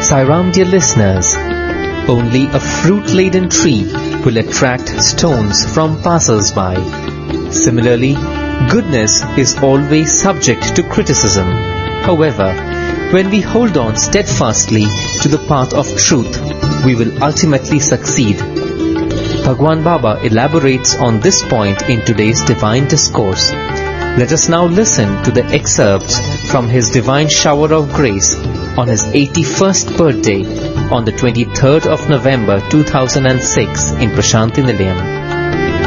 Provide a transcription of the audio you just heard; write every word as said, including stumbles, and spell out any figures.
Sairam, dear listeners, only a fruit-laden tree will attract stones from passers-by. Similarly, goodness is always subject to criticism. However, when we hold on steadfastly to the path of truth, we will ultimately succeed. Bhagwan Baba elaborates on this point in today's Divine Discourse. Let us now listen to the excerpts from his Divine Shower of Grace on his eighty-first birthday on the twenty-third of November two thousand six in Prashanti Nilayam.